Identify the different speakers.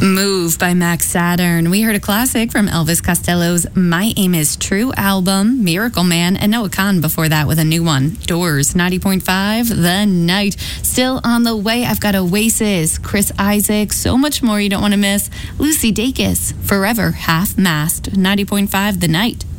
Speaker 1: Move by Max Saturn. We heard a classic from Elvis Costello's My Aim Is True album, Miracle Man, and Noah Khan before that with a new one, Doors, 90.5, The Night. Still on the way, I've got Oasis, Chris Isaac, so much more you don't want to miss. Lucy Dacus, Forever Half Mast, 90.5, The Night.